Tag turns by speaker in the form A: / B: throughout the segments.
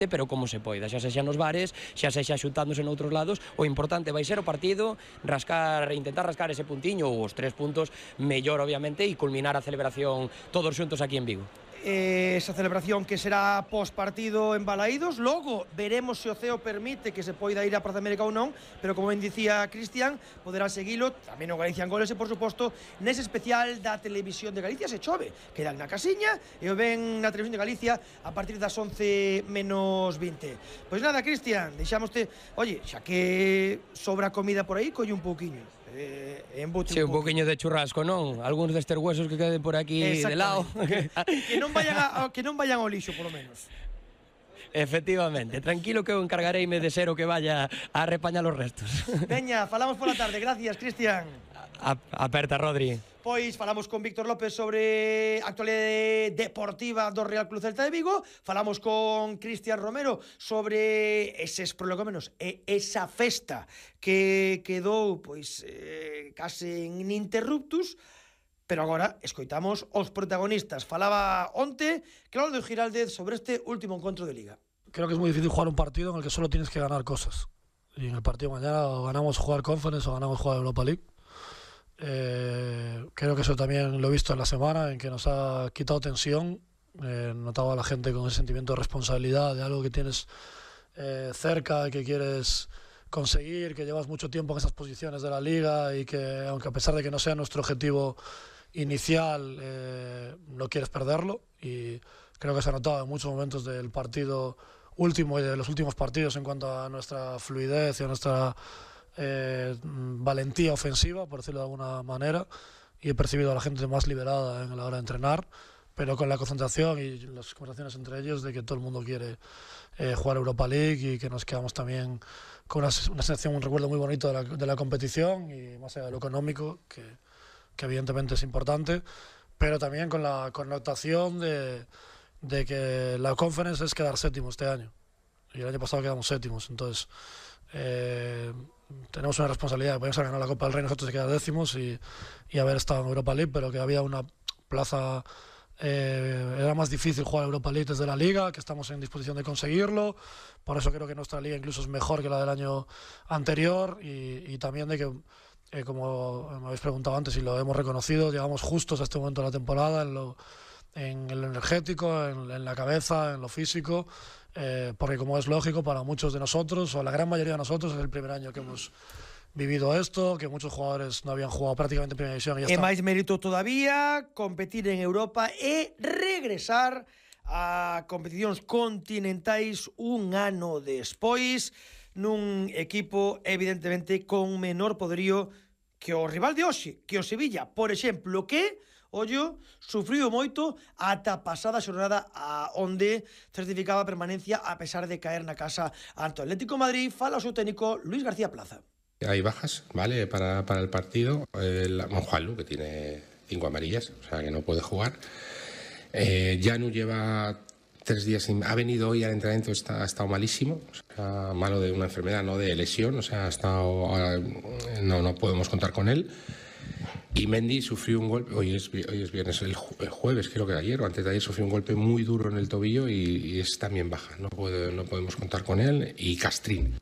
A: pero como se poida, xa sexa nos bares, xa sexa xuntándose noutros lados, o importante vai ser o partido, intentar rascar ese puntiño ou os 3 puntos, mellor obviamente, e culminar a celebración todos xuntos aquí en Vigo.
B: Esa celebración que será post-partido en Balaídos. Logo veremos se o CEO permite que se poida ir a Praza América ou non, pero como ben dicía Cristian, poderán seguilo tamén o Galicia en Goles e, por suposto, nese especial da Televisión de Galicia se chove, quedan na casiña e o ven na Televisión de Galicia a partir das 11 menos 20. Pois nada, Cristian, deixámoste, oye, xa que sobra comida por aí, colle un pouquiño.
A: Sí, un poquinho de churrasco, non? Algúns destes huesos que queden por aquí de lado.
B: Que non vayan ao lixo, polo menos.
A: Efectivamente, tranquilo que eu encargareime de ser o que vaya a repañar os restos.
B: Veña, falamos pola tarde, gracias, Cristian.
A: Aperta, Rodri.
B: Pois falamos con Víctor López sobre a actualidade deportiva do Real Club Celta de Vigo, falamos con Cristian Romero sobre eses prolegómenos e esa festa que quedou pois case ininterruptus, pero agora escoitamos os protagonistas. Falaba onte Claudio Giraldez sobre este último encontro de Liga.
C: Creo que es muy difícil jugar un partido en el que solo tienes que ganar cosas. Y en el partido de mañana o ganamos jugar Conference o ganamos jugar Europa League. Creo que eso también lo he visto en la semana, en que nos ha quitado tensión. Notaba a la gente con ese sentimiento de responsabilidad de algo que tienes cerca, que quieres conseguir, que llevas mucho tiempo en esas posiciones de la liga y que, aunque a pesar de que no sea nuestro objetivo inicial, no quieres perderlo. Y creo que se ha notado en muchos momentos del partido último y de los últimos partidos en cuanto a nuestra fluidez y a nuestra valentía ofensiva, por decirlo de alguna manera, y he percibido a la gente más liberada en la hora de entrenar, pero con la concentración y las conversaciones entre ellos de que todo el mundo quiere jugar Europa League y que nos quedamos también con una sensación, un recuerdo muy bonito de la competición y más allá de lo económico, que evidentemente es importante, pero también con la connotación de que la Conference es quedar séptimo este año, y el año pasado quedamos séptimos, entonces tenemos una responsabilidad. Podemos haber ganado la Copa del Rey nosotros y quedar décimos y haber estado en Europa League, pero que había una plaza, era más difícil jugar Europa League desde la Liga, que estamos en disposición de conseguirlo. Por eso creo que nuestra Liga incluso es mejor que la del año anterior, y también de que, como me habéis preguntado antes y lo hemos reconocido, llegamos justos a este momento de la temporada en lo energético, en la cabeza, en lo físico, porque, como es lógico, para muchos de nosotros, o la gran mayoría de nosotros, es el primer año que hemos vivido esto, que muchos jugadores no habían jugado prácticamente en Primera División.
B: E máis mérito todavía competir en Europa e regresar a competicións continentais un ano despois, nun equipo evidentemente con menor poderío que o rival de hoxe, que o Sevilla, por exemplo, que ollo, sufriu moito ata pasada xornada onde certificaba a permanencia a pesar de caer na casa ante o Atlético de Madrid. Fala o seu técnico Luis García Plaza.
D: Hay bajas, ¿vale? Para el partido. Juanlu, que tiene 5 amarillas, o sea que no puede jugar. Janu lleva 3 días ha venido hoy al entrenamiento, ha estado malísimo, o sea, malo de una enfermedad, no de lesión, o sea, no podemos contar con él. Y Mendy sufrió un golpe, hoy es viernes, el jueves creo que ayer o antes de ayer sufrió un golpe muy duro en el tobillo y es también baja, no podemos contar con él. Y Castrín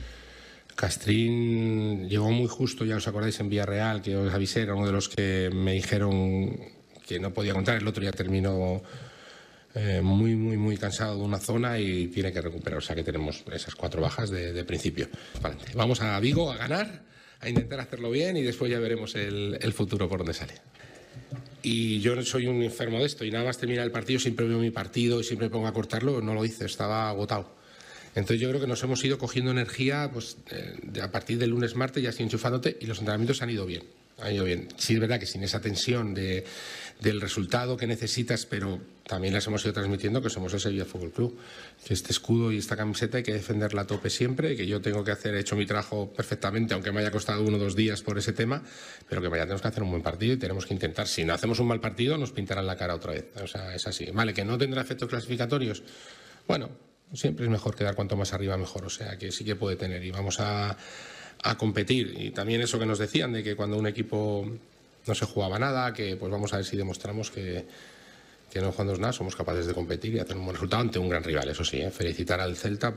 D: llegó muy justo, ya os acordáis, en Villarreal, que os avisé, era uno de los que me dijeron que no podía contar, el otro ya terminó muy cansado de una zona y tiene que recuperar, o sea que tenemos esas 4 bajas de principio. Vamos a Vigo a ganar, a intentar hacerlo bien y después ya veremos el futuro por dónde sale. Y yo soy un enfermo de esto y nada más terminar el partido siempre veo mi partido y siempre me pongo a cortarlo, no lo hice, estaba agotado. Entonces yo creo que nos hemos ido cogiendo energía pues, a partir del lunes, martes, ya estoy enchufándote y los entrenamientos han ido bien. Sí, es verdad que sin esa tensión del resultado que necesitas, pero también les hemos ido transmitiendo que somos el Sevilla Fútbol Club, que este escudo y esta camiseta hay que defenderla a tope siempre, que yo tengo que he hecho mi trabajo perfectamente, aunque me haya costado 1 o 2 días por ese tema, pero que mañana tenemos que hacer un buen partido y tenemos que intentar, si no hacemos un mal partido, nos pintarán la cara otra vez. O sea, es así. Vale, que no tendrá efectos clasificatorios, bueno, siempre es mejor quedar cuanto más arriba mejor, o sea, que sí que puede tener y vamos a competir. Y también eso que nos decían de que cuando un equipo no se jugaba nada, que pues vamos a ver si demostramos que no jugando nada somos capaces de competir y hacer un buen resultado ante un gran rival. Eso sí, felicitar al Celta